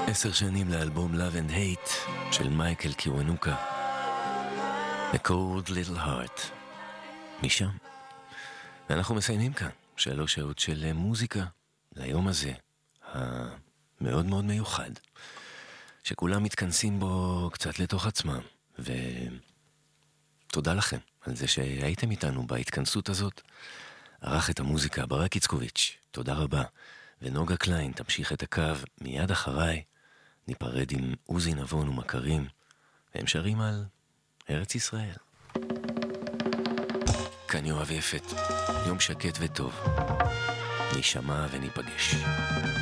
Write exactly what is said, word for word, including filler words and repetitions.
עשר שנים לאלבום Love and Hate של מייקל קיוונוקה, A Cold Little Heart. משם. ואנחנו מסיימים כאן שלוש שעות של מוזיקה ליום הזה המאוד מאוד מיוחד, שכולם מתכנסים בו קצת לתוך עצמם. ותודה לכם על זה שהייתם איתנו בהתכנסות הזאת. ערך את המוזיקה ברק יצקוביץ', תודה רבה. ונוגה קליין תמשיך את הקו מיד אחריי. ניפרד עם עוזי נבון ומכרים, והם שרים על ארץ ישראל. כאן יואב יפת, יום שקט וטוב, נשמע וניפגש.